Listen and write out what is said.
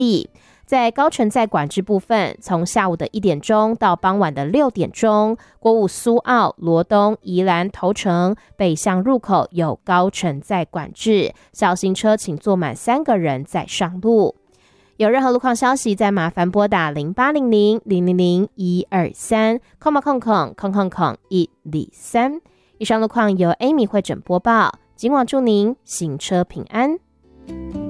在高乘载管制部分，从下午的1点钟到傍晚的6点钟，国五苏澳、罗东、宜兰头城北向入口有高乘载管制，小型车请坐满3个人再上路。有任何路况消息，再麻烦拨打0800-000-123，123。以上路况由 Amy 会诊播报，今晚祝您行车平安。